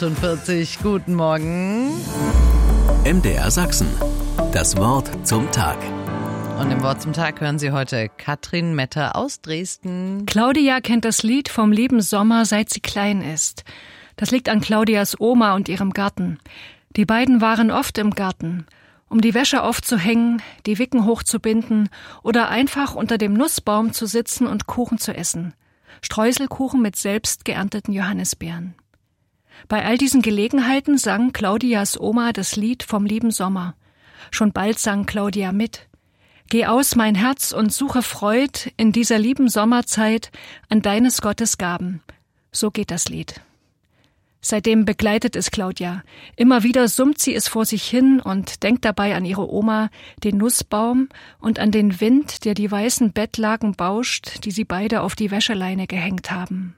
8:48. Guten Morgen. MDR Sachsen. Das Wort zum Tag. Und im Wort zum Tag hören Sie heute Katrin Metter aus Dresden. Claudia kennt das Lied vom lieben Sommer, seit sie klein ist. Das liegt an Claudias Oma und ihrem Garten. Die beiden waren oft im Garten, um die Wäsche aufzuhängen, die Wicken hochzubinden oder einfach unter dem Nussbaum zu sitzen und Kuchen zu essen. Streuselkuchen mit selbst geernteten Johannisbeeren. Bei all diesen Gelegenheiten sang Claudias Oma das Lied vom lieben Sommer. Schon bald sang Claudia mit. Geh aus, mein Herz, und suche Freud in dieser lieben Sommerzeit an deines Gottes Gaben. So geht das Lied. Seitdem begleitet es Claudia. Immer wieder summt sie es vor sich hin und denkt dabei an ihre Oma, den Nussbaum und an den Wind, der die weißen Bettlaken bauscht, die sie beide auf die Wäscheleine gehängt haben.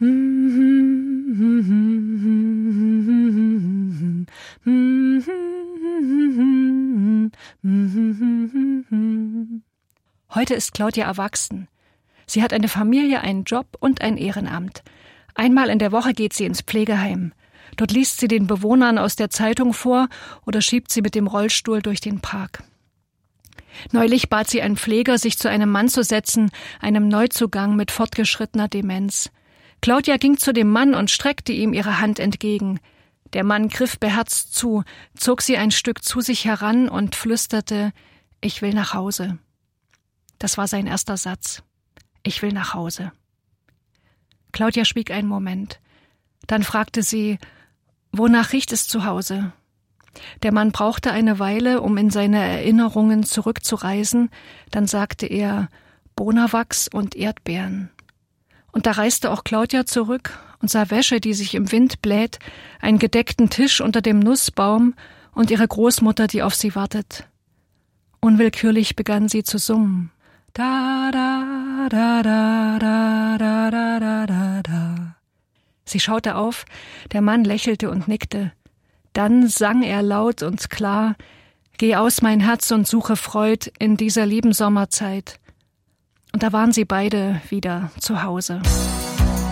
Heute ist Claudia erwachsen. Sie hat eine Familie, einen Job und ein Ehrenamt. Einmal in der Woche geht sie ins Pflegeheim. Dort liest sie den Bewohnern aus der Zeitung vor oder schiebt sie mit dem Rollstuhl durch den Park. Neulich bat sie einen Pfleger, sich zu einem Mann zu setzen, einem Neuzugang mit fortgeschrittener Demenz. Claudia ging zu dem Mann und streckte ihm ihre Hand entgegen. Der Mann griff beherzt zu, zog sie ein Stück zu sich heran und flüsterte: Ich will nach Hause. Das war sein erster Satz. Ich will nach Hause. Claudia schwieg einen Moment. Dann fragte sie: Wonach riecht es zu Hause? Der Mann brauchte eine Weile, um in seine Erinnerungen zurückzureisen. Dann sagte er: Bonawachs und Erdbeeren. Und da reiste auch Claudia zurück und sah Wäsche, die sich im Wind bläht, einen gedeckten Tisch unter dem Nussbaum und ihre Großmutter, die auf sie wartet. Unwillkürlich begann sie zu summen. Da, da, da, da, da, da, da, da, da, da. Sie schaute auf, der Mann lächelte und nickte. Dann sang er laut und klar: Geh aus, mein Herz, und suche Freud in dieser lieben Sommerzeit. Und da waren sie beide wieder zu Hause.